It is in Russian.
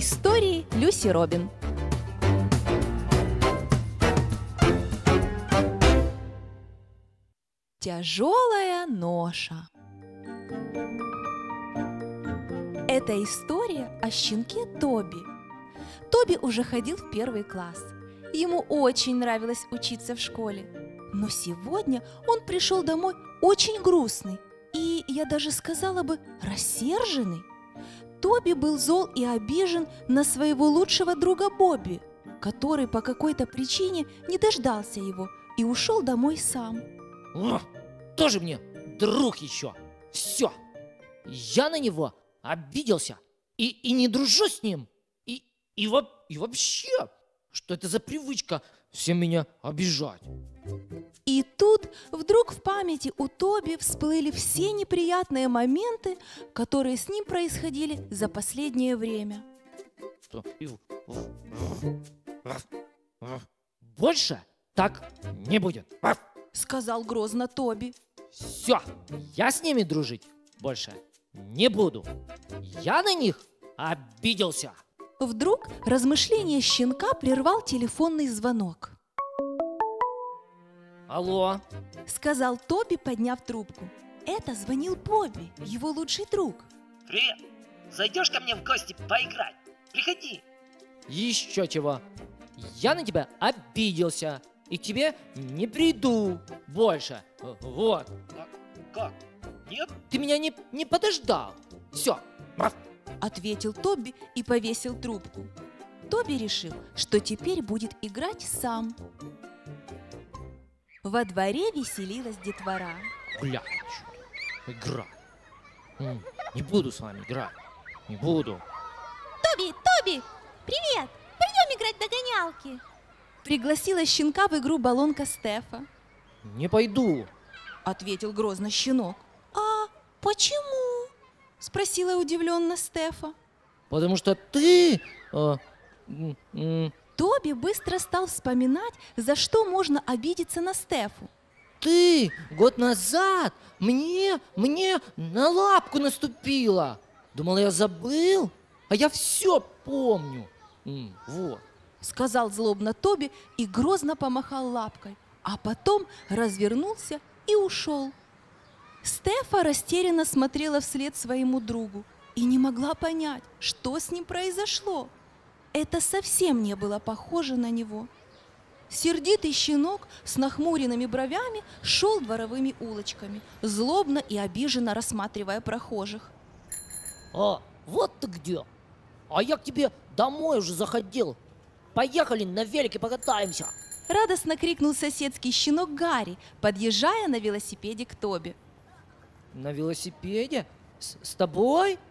Истории Люси Робин. Тяжелая ноша. Это история о щенке Тоби. Тоби уже ходил в 1 класс. Ему очень нравилось учиться в школе. Но сегодня он пришел домой очень грустный и, я даже сказала бы, рассерженный. Тоби был зол и обижен на своего лучшего друга Бобби, который по какой-то причине не дождался его и ушел домой сам. О, тоже мне друг еще. Все, я на него обиделся и не дружу с ним. И вообще, что это за привычка всем меня обижать? И тут вдруг в памяти у Тоби всплыли все неприятные моменты, которые с ним происходили за последнее время. Больше так не будет, сказал грозно Тоби. Все, я с ними дружить больше не буду. Я на них обиделся. Вдруг размышление щенка прервал телефонный звонок. Алло, сказал Тоби, подняв трубку. Это звонил Бобби, его лучший друг. Привет! Зайдешь ко мне в гости поиграть? Приходи! Еще чего? Я на тебя обиделся и к тебе не приду больше. Вот. Как? Нет? Ты меня не подождал. Все. Ответил Тоби и повесил трубку. Тоби решил, что теперь будет играть сам. Во дворе веселилась детвора. Гулять, игра. Не буду с вами играть. Не буду. Тоби, привет! Пойдем играть в догонялки. Пригласила щенка в игру баллонка Стефа. Не пойду, ответил грозно щенок. А почему? Спросила удивленно Стефа. Потому что ты... Тоби быстро стал вспоминать, за что можно обидеться на Стефу. Ты год назад мне на лапку наступила. Думала, я забыл, а я все помню. Вот. Сказал злобно Тоби и грозно помахал лапкой, а потом развернулся и ушел. Стефа растерянно смотрела вслед своему другу и не могла понять, что с ним произошло. Это совсем не было похоже на него. Сердитый щенок с нахмуренными бровями шел дворовыми улочками, злобно и обиженно рассматривая прохожих. А, вот ты где! А я к тебе домой уже заходил. Поехали на велике покатаемся. Радостно крикнул соседский щенок Гарри, подъезжая на велосипеде к Тоби. На велосипеде? С тобой?